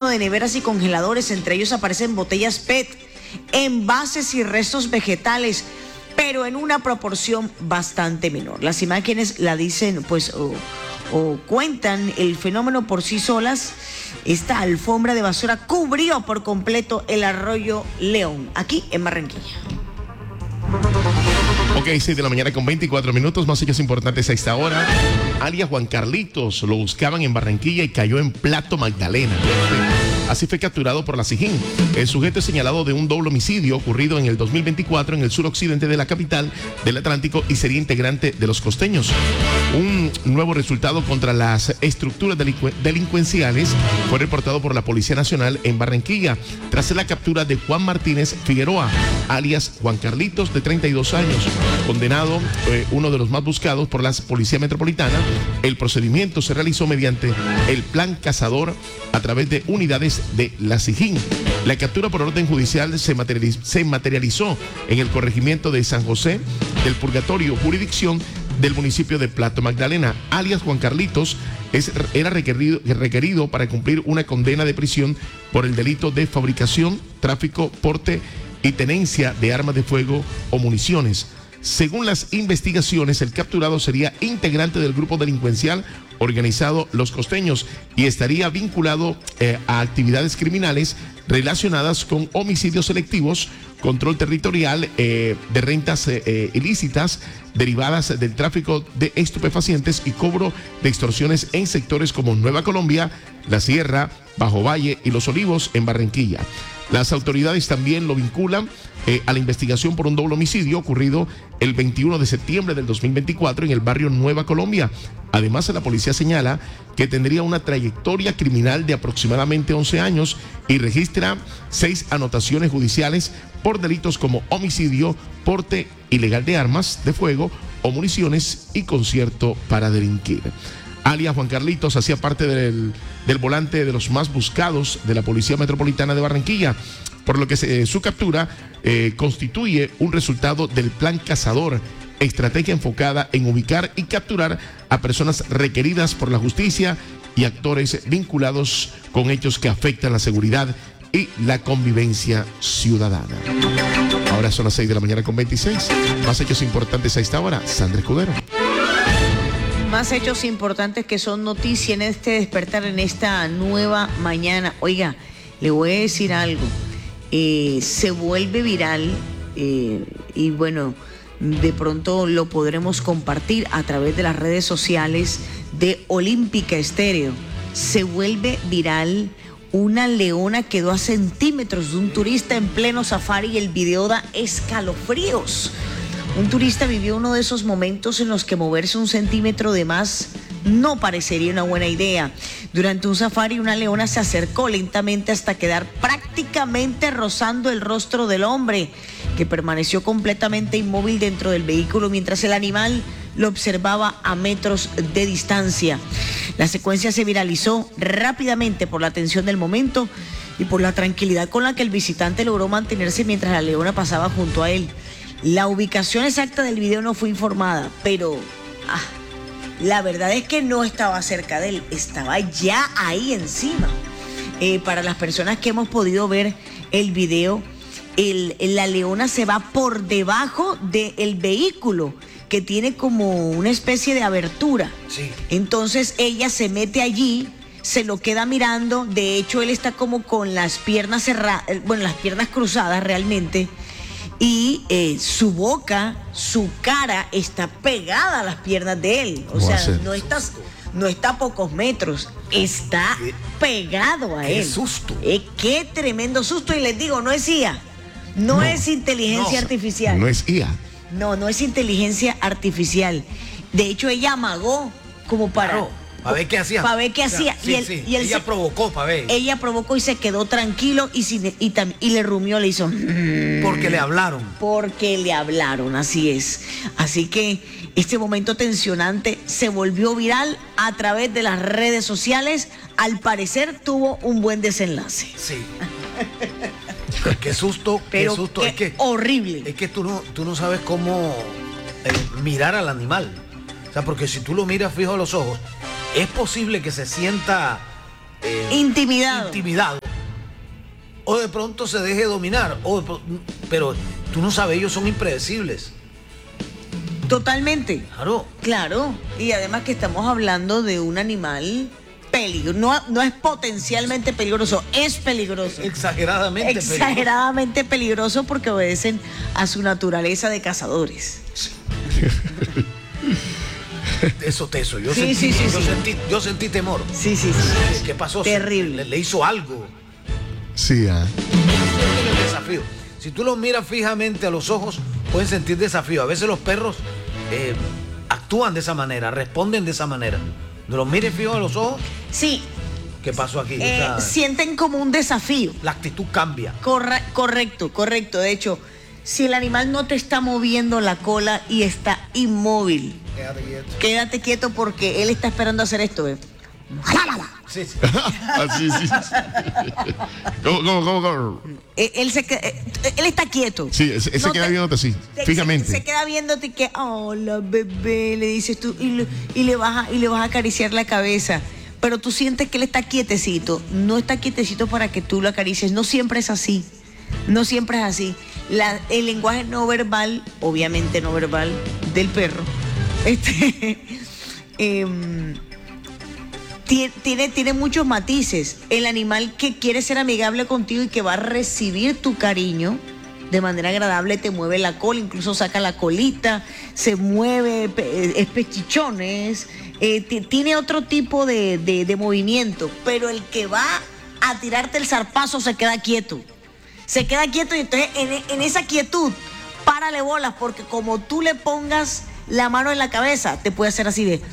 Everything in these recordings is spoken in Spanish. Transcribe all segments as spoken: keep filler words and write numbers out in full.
de neveras y congeladores. Entre ellos aparecen botellas P E T, envases y restos vegetales, pero en una proporción bastante menor. Las imágenes la dicen, pues, o, o cuentan el fenómeno por sí solas. Esta alfombra de basura cubrió por completo el arroyo León, aquí en Barranquilla. Ok, seis de la mañana con veinticuatro minutos, más hechos importantes a esta hora. Alias Juan Carlitos, lo buscaban en Barranquilla y cayó en Plato Magdalena. Así fue capturado por la SIJIN. El sujeto es señalado de un doble homicidio ocurrido en el dos mil veinticuatro en el suroccidente de la capital del Atlántico y sería integrante de los costeños. Un nuevo resultado contra las estructuras delincu- delincuenciales fue reportado por la Policía Nacional en Barranquilla tras la captura de Juan Martínez Figueroa, alias Juan Carlitos, de treinta y dos años, condenado, eh, uno de los más buscados por la Policía Metropolitana. El procedimiento se realizó mediante el Plan Cazador a través de unidades de la SIJIN. La captura por orden judicial se materializó, se materializó en el corregimiento de San José del Purgatorio, jurisdicción del municipio de Plato Magdalena. Alias Juan Carlitos es, era requerido, requerido para cumplir una condena de prisión por el delito de fabricación, tráfico, porte y tenencia de armas de fuego o municiones. Según las investigaciones, el capturado sería integrante del grupo delincuencial organizado Los Costeños y estaría vinculado eh, a actividades criminales relacionadas con homicidios selectivos, control territorial eh, de rentas eh, eh, ilícitas derivadas del tráfico de estupefacientes y cobro de extorsiones en sectores como Nueva Colombia, La Sierra, Bajo Valle y Los Olivos en Barranquilla. Las autoridades también lo vinculan eh, a la investigación por un doble homicidio ocurrido el veintiuno de septiembre del dos mil veinticuatro en el barrio Nueva Colombia. Además, la policía señala que tendría una trayectoria criminal de aproximadamente once años y registra seis anotaciones judiciales por delitos como homicidio, porte ilegal de armas de fuego o municiones y concierto para delinquir. Alias Juan Carlitos hacía parte del, del volante de los más buscados de la Policía Metropolitana de Barranquilla, por lo que se, su captura eh, constituye un resultado del Plan Cazador, estrategia enfocada en ubicar y capturar a personas requeridas por la justicia y actores vinculados con hechos que afectan la seguridad y la convivencia ciudadana. Ahora son las seis de la mañana con veintiséis. Más hechos importantes a esta hora. Sandra Escudero. Más hechos importantes que son noticia en este despertar, en esta nueva mañana. Oiga, le voy a decir algo. Eh, se vuelve viral eh, y bueno, de pronto lo podremos compartir a través de las redes sociales de Olímpica Estéreo. Se vuelve viral. Una leona quedó a centímetros de un turista en pleno safari y el video da escalofríos. Un turista vivió uno de esos momentos en los que moverse un centímetro de más no parecería una buena idea. Durante un safari, una leona se acercó lentamente hasta quedar prácticamente rozando el rostro del hombre, que permaneció completamente inmóvil dentro del vehículo mientras el animal lo observaba a metros de distancia. La secuencia se viralizó rápidamente por la atención del momento y por la tranquilidad con la que el visitante logró mantenerse mientras la leona pasaba junto a él. La ubicación exacta del video no fue informada, pero ah, la verdad es que no estaba cerca de él, estaba ya ahí encima. Eh, para las personas que hemos podido ver el video, el, la leona se va por debajo del vehículo, que tiene como una especie de abertura. Sí. Entonces ella se mete allí, se lo queda mirando. De hecho, él está como con las piernas cerradas, bueno, las piernas cruzadas realmente. Y eh, su boca, su cara está pegada a las piernas de él. O sea, no está, no está a pocos metros, está pegado a él. ¡Qué susto! Eh, ¡Qué tremendo susto! Y les digo, no es I A, no, no es inteligencia no, artificial. No es I A. No, no es inteligencia artificial. De hecho, ella amagó como para... Claro, para ver qué hacía. Para ver qué hacía. Sí, y él, sí. Y él ella se, provocó para ver. Ella provocó y se quedó tranquilo y, sin, y, tam, y le rumió, le hizo... Porque le hablaron. Porque le hablaron, así es. Así que este momento tensionante se volvió viral a través de las redes sociales. Al parecer tuvo un buen desenlace. Sí. Qué susto, Pero qué susto. Qué es que, horrible. Es que tú no, tú no sabes cómo eh, mirar al animal. O sea, porque si tú lo miras fijo a los ojos, es posible que se sienta eh, intimidado. intimidado. o de pronto se deje dominar. O de, pero tú no sabes, ellos son impredecibles. Totalmente. Claro. Claro. Y además que estamos hablando de un animal peligro. No, no es potencialmente peligroso, es peligroso. Exageradamente peligroso. Exageradamente peligroso porque obedecen a su naturaleza de cazadores. Sí. Eso teso. Yo, sí, sentí, sí, sí, yo, sí. Sentí, yo sentí temor. Sí, sí, sí. ¿Qué pasó? Terrible. Le, le hizo algo. Sí, ah. Sienten el desafío. Si tú los miras fijamente a los ojos, pueden sentir desafío. A veces los perros eh, actúan de esa manera, responden de esa manera. ¿No los mires fijos a los ojos? Sí. ¿Qué pasó aquí? Eh, o sea, sienten como un desafío. la actitud cambia. Corre- correcto, correcto. De hecho, si el animal no te está moviendo la cola y está inmóvil, Quédate quieto. quédate quieto porque él está esperando hacer esto. ¿eh? Sí, sí. Así, sí, sí. ¿Cómo, cómo, cómo, cómo? Eh, Él, se, queda- eh, él está quieto. Sí, él se No queda te- viéndote así, te- fijamente. Se, se queda viéndote y que, hola bebé, le dices tú, y le, y le vas a, y le vas a acariciar la cabeza. Pero tú sientes que él está quietecito. No está quietecito para que tú lo acaricies. No siempre es así. No siempre es así. La- el lenguaje no verbal, obviamente no verbal, del perro, este, em, tie- tiene, tiene muchos matices. El animal que quiere ser amigable contigo y que va a recibir tu cariño de manera agradable te mueve la cola, incluso saca la colita, se mueve, pe- es pechichones, eh, ti- tiene otro tipo de, de- de movimiento, pero el que va a tirarte el zarpazo se queda quieto. Se queda quieto y entonces en, en esa quietud, párale bolas, porque como tú le pongas la mano en la cabeza, te puede hacer así de...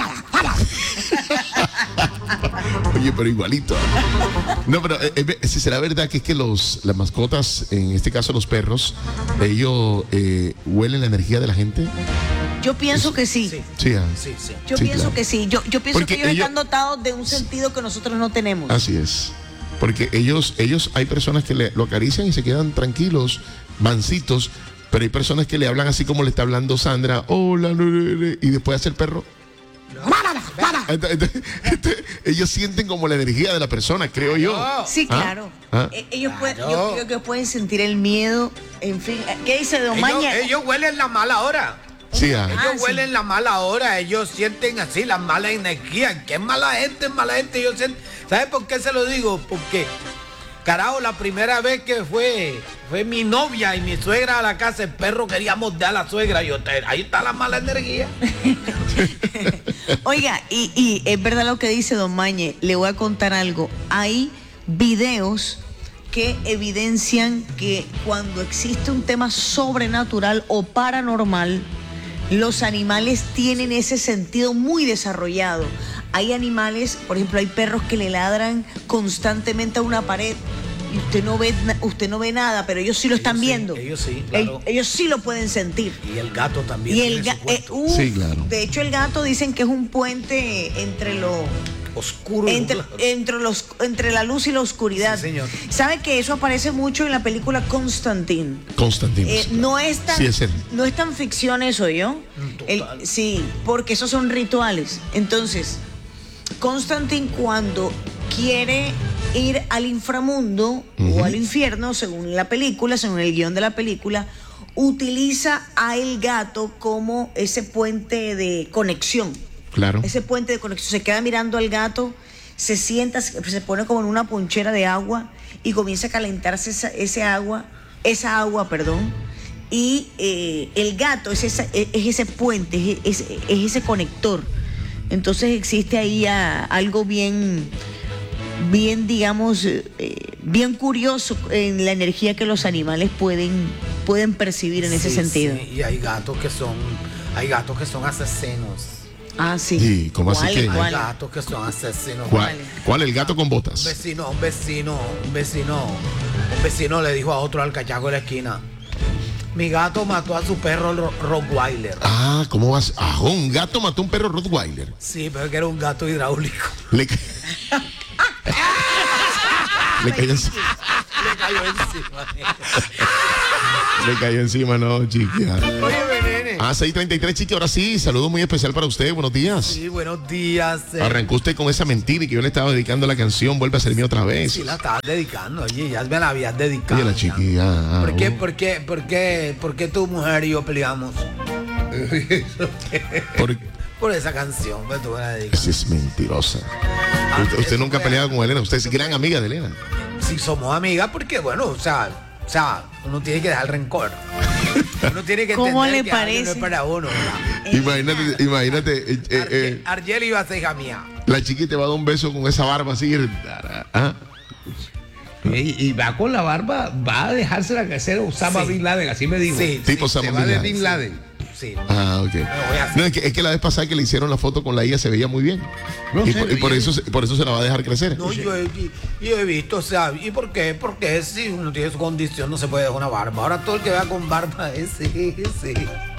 Oye, pero igualito. No, pero eh, eh, si será verdad que es que los, las mascotas, en este caso los perros, ellos eh, huelen la energía de la gente. Yo pienso que sí. Sí. Sí, ah. Sí, sí. Yo Sí, pienso claro. que sí. Yo, yo pienso Porque que ellos, ellos- están dotados de un sentido que nosotros no tenemos. Así es. Porque ellos, ellos, hay personas que le, lo acarician y se quedan tranquilos, mansitos, pero hay personas que le hablan así como le está hablando Sandra, hola, no, no, no", y después hace el perro. Entonces, entonces, entonces, ellos sienten como la energía de la persona, creo yo. Sí, ¿Ah? claro. ¿Ah? Eh, Ellos pueden, Claro. yo creo que pueden sentir el miedo. En fin, ¿qué dice Don Ellos, Maña? ellos huelen la mala hora. Sí, ah. Ellos Ah, sí. huelen la mala hora, ellos sienten así la mala energía. ¿Qué mala gente, mala gente? Ellos sienten... ¿Sabes por qué se lo digo? Porque, carajo, la primera vez que fue, fue mi novia y mi suegra a la casa, el perro quería morder a la suegra. Yo, te- ahí está la mala energía. Oiga, y, y es verdad lo que dice Don Mañe. Le voy a contar algo. Hay videos que evidencian que cuando existe un tema sobrenatural o paranormal, los animales tienen ese sentido muy desarrollado. Hay animales, por ejemplo, hay perros que le ladran constantemente a una pared y usted no ve, na- usted no ve nada, pero ellos sí lo están sí, viendo. ellos sí, Ell- claro. Ellos sí lo pueden sentir. Y el gato también. Y tiene el su ga- cuento. eh, uf, Sí, claro. De hecho, el gato dicen que es un puente entre lo Oscuro y entre, nublado. entre los entre la luz y la oscuridad. Sí, señor. ¿Sabe que eso aparece mucho en la película Constantine? Constantino. Eh, no es tan Sí, es él. no es tan ficción eso, ¿yo? Mm, El- total. sí, porque esos son rituales. Entonces, Constantine cuando quiere ir al inframundo o al infierno, según la película, según el guión de la película, utiliza a el gato como ese puente de conexión. Claro. Ese puente de conexión. Se queda mirando al gato, se sienta, se se pone como en una ponchera de agua y comienza a calentarse esa, ese agua, esa agua, perdón. Y eh, el gato es, esa- es, es ese puente, es, es- es ese conector. Entonces existe ahí ah, algo bien, bien, digamos, eh, eh, bien curioso en la energía que los animales pueden, pueden percibir en ese Sí, sentido. sí, y hay gatos que son, hay gatos que son asesinos. Ah, sí. Sí, ¿cómo así ¿Cuál, que? Hay cuál? gatos que son asesinos. ¿Cuál, ¿Cuál? El gato con Un botas. vecino, un vecino, un vecino, un vecino le dijo a otro al cachaco de la esquina: mi gato mató a su perro Ro- Rottweiler. Ah, ¿cómo vas? Ah, un gato mató a un perro Rottweiler. Sí, pero que era un gato hidráulico. Le, ca- le cayó encima. Le cayó encima. Le cayó encima, no, chiquita. Oye, nene. Ah, seis treinta y tres, chiqui, ahora sí, saludo muy especial para usted, buenos días. Sí, buenos días. Eh. Arrancó usted con esa mentira y que yo le estaba dedicando la canción, vuelve a ser mía otra vez. Sí, la estabas dedicando, oye, ya me la habías dedicado. Oye, la chiqui, ah, ah, ¿Por qué, uh. por qué, por qué, por qué tu mujer y yo peleamos? Por... por esa canción, pues tú me la dedicas. Esa es mentirosa. Ah, usted usted nunca ha fue... peleado con Elena, usted es gran amiga de Elena. Sí, somos amigas porque, bueno, o sea, o sea, uno tiene que dejar el rencor. Uno tiene que ¿Cómo entender le que alguien no parece? es para uno. Imagínate, imagínate. Eh, eh, Arge- eh, Argeli iba a ser hija mía. la chiqui te va a dar un beso con esa barba así. ¿Ah? Y, y va con la barba, va a dejársela crecer Osama Sí. Bin Laden, así me dijo. Sí, Tipo sí, Osama Se va Bin de Laden. Bin Laden. Sí. Ah, ok. voy a hacer. No, es que, es que la vez pasada que le hicieron la foto con la hija se veía muy bien. No y, sé, por, y por veía eso, se- por eso se la va a dejar crecer. No, yo he, yo he visto, o sea, ¿y por qué? Porque si uno tiene su condición no se puede dejar una barba. Ahora todo el que vea con barba, ese, ese.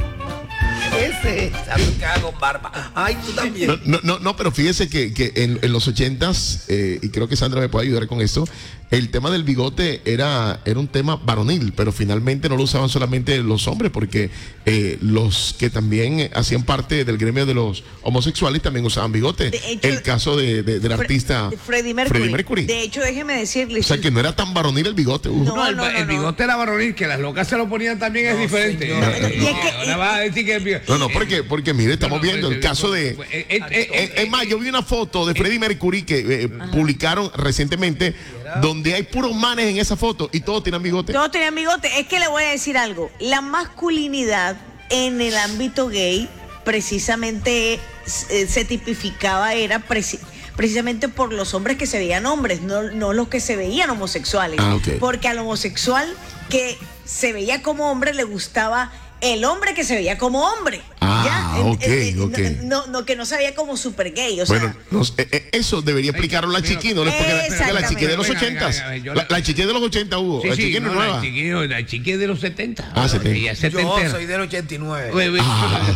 Ese, ¿sabes el que vea con barba? Ay, tú también. No, no, no, no, pero fíjese que, que en, en los ochentas, eh, y creo que Sandra me puede ayudar con esto, el tema del bigote era, era un tema varonil, pero finalmente no lo usaban solamente los hombres, porque eh, los que también eh, hacían parte del gremio de los homosexuales también usaban bigote. De hecho, el caso de, de- del Fre- artista de Freddie Mercury. Freddie Mercury. De hecho, déjeme decirle. O sea que no era tan varonil el bigote. uh. No, No, el, no, el no. bigote era varonil, que las locas se lo ponían también es No, diferente. señor. Eh, Y es que- ahora va a decir que el bigote. No, no, porque, porque mire, estamos No, no, viendo el pues, caso de... pues, eh, eh, eh, Es eh, es más, yo vi una foto de Freddie Mercury que eh, publicaron recientemente donde hay puros manes en esa foto y todos tienen bigote. Todos tenían bigote. Es que le voy a decir algo. La masculinidad en el ámbito gay precisamente eh, se tipificaba, era preci- precisamente por los hombres que se veían hombres, no, no los que se veían homosexuales. Ah, ok. Porque al homosexual que se veía como hombre le gustaba el hombre que se veía como hombre. Ah, ¿ya? ok, Eh, eh, ok. No, no, que no se veía como super gay. O Bueno, sea, no sé, eh, eh, eso debería explicarlo la Pero- chiqui, no le porque la, porque la chiqui de los Venga, venga, ochentas. venga, venga, yo La, la- la chiqui de los ochenta hubo, Sí, la sí, chiqui no es no, nueva. la chiqui, la chiqui es de los setenta. Ah, setenta. Ella es Yo setentera. soy del ochenta y nueve. Oye, oye, Ah.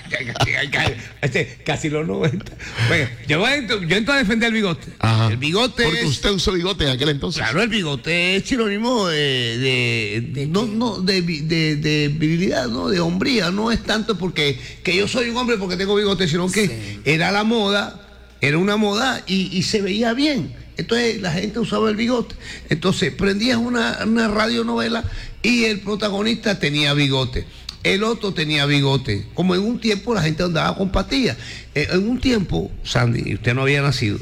este, casi los noventa. Bueno, yo, voy a ent- yo entro a defender el bigote. Ajá. El bigote Porque es, usted usó bigote en aquel entonces. claro, el bigote es sinónimo de, de, ¿De no, qué? no, de, vi- de, de virilidad, no, de hombría. No es tanto porque que yo soy un hombre porque tengo bigote, sino que Sí. era la moda, era una moda y, y se veía bien. Entonces la gente usaba el bigote. Entonces prendías una, una radionovela y el protagonista tenía bigote. El otro tenía bigote. Como en un tiempo la gente andaba con patillas. Eh, en un tiempo, Sandy, usted no había nacido,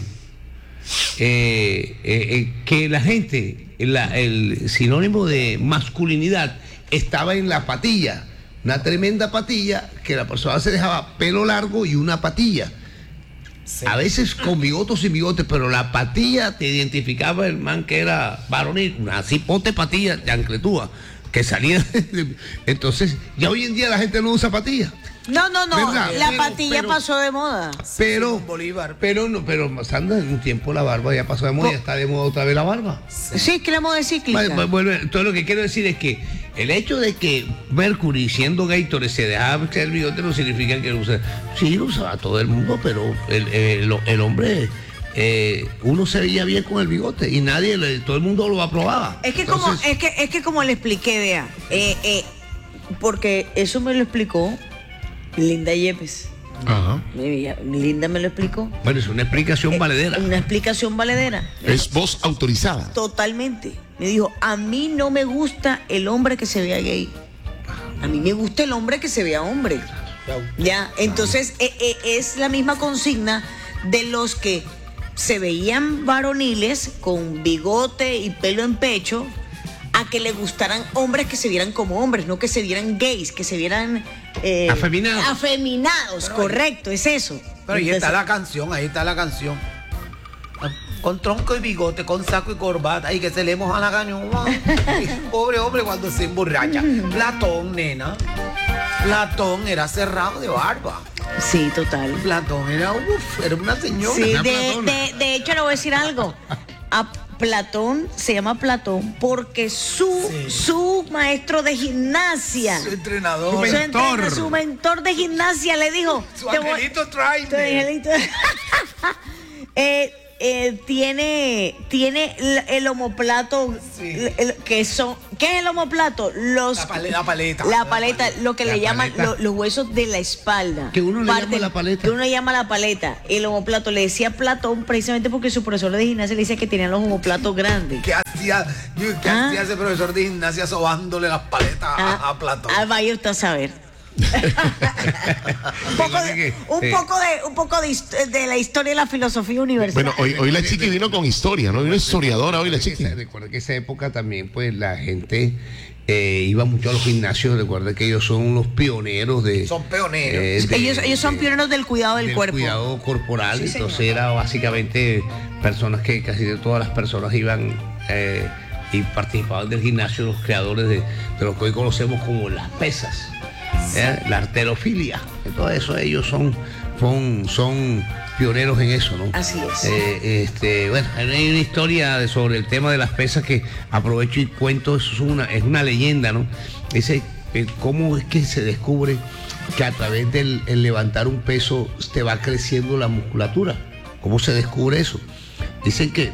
eh, eh, eh, que la gente, la- el sinónimo de masculinidad estaba en la patilla. Una tremenda patilla que la persona se dejaba pelo largo y una patilla. Sí. A veces con bigote o sin bigote, pero la patilla te identificaba el man que era varonil, una cipote patilla de ancletúa, que salía. de- Entonces, ya hoy en día la gente no usa patilla. no, no, no. ¿Verdad? La Pero- patilla pero- pasó de moda. Pero, Simón Bolívar. pero no, pero Sandra, en un tiempo la barba ya pasó de moda, ya está de moda otra vez la barba. Sí, es que la moda es cíclica. Va- va- vuelve- Todo lo que quiero decir es que el hecho de que Mercury, siendo Gatorade, se dejaba crecer el bigote no significa que lo usara. Sí, lo usaba todo el mundo, pero el, el- el hombre, eh, uno se veía bien con el bigote y nadie, le- todo el mundo lo aprobaba. Es que como, Entonces, es que, es que como le expliqué, vea, eh, eh, porque eso me lo explicó Linda Yepes. Ajá. Ella- Linda me lo explicó. Bueno, es una explicación valedera. Una explicación valedera. Es voz autorizada. Totalmente. Me dijo, a mí no me gusta el hombre que se vea gay. A mí me gusta el hombre que se vea hombre. Ya, entonces eh, eh, es la misma consigna de los que se veían varoniles con bigote y pelo en pecho, a que le gustaran hombres que se vieran como hombres, no que se vieran gays, que se vieran eh, Afeminados. afeminados, correcto, es eso. Pero ahí Entonces, está la canción, ahí está la canción. Con tronco y bigote, con saco y corbata, y que se le moja la cañona. Pobre hombre cuando se emborracha. Platón, nena. Platón era cerrado de barba. Sí, total. Platón era, uf, era una señora. Sí, Una de, Platona. de- de hecho le voy a decir algo. A Platón se llama Platón porque su, Sí. su maestro de gimnasia, Su entrenador. Su su, mentor. entrena- su mentor de gimnasia le dijo, Su te voy- angelito tu trainer. angelito. Eh, eh, tiene, tiene el, el omoplato, Sí. el- el- que son, ¿qué es el omoplato? Los, La pale- la paleta. La La paleta, paleta. lo que La le llaman paleta. lo- los huesos de la espalda. Que uno le llama la paleta. Que uno llama la paleta. El omoplato, le decía Platón precisamente porque su profesor de gimnasia le decía que tenían los omoplatos grandes. ¿Qué hacía, yo- qué Ah. hacía ese profesor de gimnasia sobándole las paletas a, Ah, a Platón? ah, vaya usted a saber. un poco, de, un Sí. poco de un poco de, hist- de la historia y la filosofía universal. Bueno, hoy, hoy la chiqui vino con historia, ¿no? Vino historiadora hoy la chiqui. Recuerda que esa época también, pues la gente eh, iba mucho a los gimnasios. Recuerda que ellos son unos pioneros de. Son pioneros. eh, de- ellos, ellos son de- pioneros del cuidado del, del cuerpo. cuidado corporal. Sí, Entonces señor. era básicamente personas que casi de todas las personas iban eh, y participaban del gimnasio, los creadores de, de lo que hoy conocemos como las pesas, ¿eh? La arterofilia. Entonces eso ellos son, son, son pioneros en eso, ¿no? Así es. Eh, este, bueno, hay una historia de- sobre el tema de las pesas que aprovecho y cuento. Eso es una, es una leyenda, ¿no? Ese, eh, cómo es que se descubre que a través del el levantar un peso te va creciendo la musculatura. ¿Cómo se descubre eso? Dicen que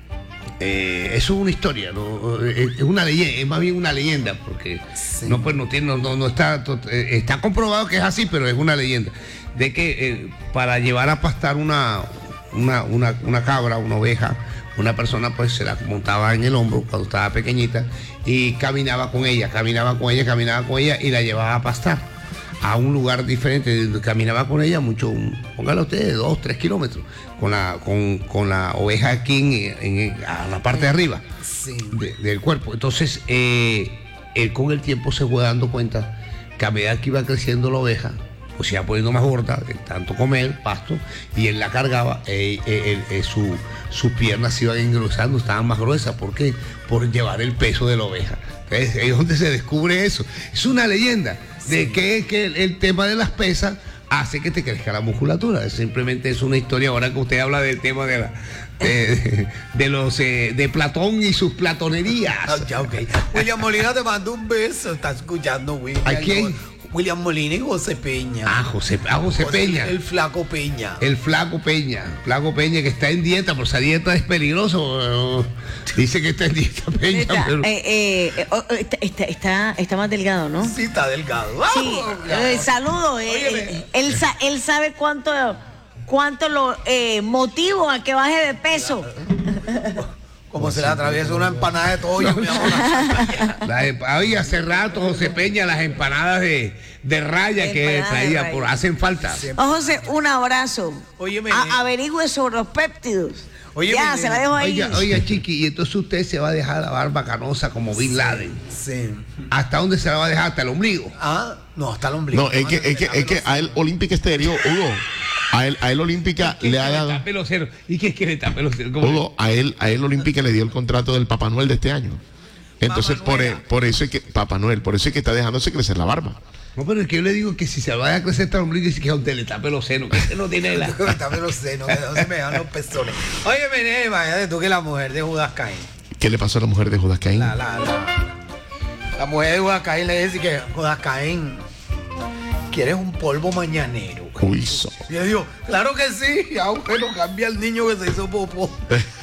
eh, eso es una historia, ¿no? Es es una leyenda, es más bien una leyenda, porque Sí. no, pues no tiene, no, no, no está, to- eh, está comprobado que es así, pero es una leyenda. De que eh, para llevar a pastar una, una, una, una cabra, una oveja, una persona pues se la montaba en el hombro cuando estaba pequeñita y caminaba con ella, caminaba con ella, caminaba con ella y la llevaba a pastar a un lugar diferente. Caminaba con ella mucho, un- póngale usted, dos, tres kilómetros, con la, con, con la oveja aquí en, en- a la parte de arriba Sí. de- del cuerpo. Entonces, eh, él con el tiempo se fue dando cuenta que a medida que iba creciendo la oveja, pues se iba poniendo más gorda, de tanto comer pasto, y él la cargaba, eh, eh, él- eh, su- sus piernas se iban engrosando, estaban más gruesas. ¿Por qué? Por llevar el peso de la oveja. Entonces, ahí es donde se descubre eso. Es una leyenda de que, que el, el tema de las pesas hace que te crezca la musculatura. Simplemente es una historia. Ahora que usted habla del tema de la de, de- de los eh, de Platón y sus platonerías. Ah, ya, ok. William Molina te manda un beso. Está escuchando, William. ¿A quién? William Molina y José Peña. Ah, José, ah, José Peña. El flaco Peña. El flaco Peña, flaco Peña que está en dieta, pero esa dieta es peligroso. Dice que está en dieta Peña, Está, pero eh, eh, eh, oh, está, está, está, está más delgado, ¿no? Sí, está delgado. Sí, Vamos, eh, saludo. eh, Óyeme. eh, él, sa- él sabe cuánto, cuánto lo eh, motivo a que baje de peso. Como se le atraviesa una empanada de toyo, mi amor. la de- ay, hace rato José Peña las empanadas de, de raya que Empanadas de traía raya. por hacen falta. Oh, José, un abrazo. Óyeme. A- averigüe sobre los péptidos. Óyeme, ya, se la dejo ahí. Oiga, oiga, chiqui, y entonces usted se va a dejar la barba canosa como Bin Laden. Sí. ¿Hasta dónde se la va a dejar? ¿Hasta el ombligo? Ah, no, hasta el ombligo. No, es que, es que, es que a él Olímpica Estéreo, Hugo, a él, a él Olímpica le ha dado, tape los ceros. ¿Y qué quiere tape los ceros? ¿Cómo Hugo, a él, a él Olímpica le dio el contrato del Papá Noel de este año. Entonces, Papá por, e- Noel. por eso es que, Papá Noel, por eso es que está dejándose crecer la barba. No, pero es que yo le digo que si se va a crecer hasta el ombligo, dice que a usted le tape los senos, que usted no tiene la... También lo sé, no, no se me dan los pezones. Oye, nene, imagínate tú que la mujer de Judas Caín. ¿Qué le pasó a la mujer de Judas Caín? La, la, la, la mujer de Judas Caín le dice que Judas Caín, ¿quieres un polvo mañanero? Uy, so- Y yo digo, claro que sí. Ya bueno, cambia el niño que se hizo popó.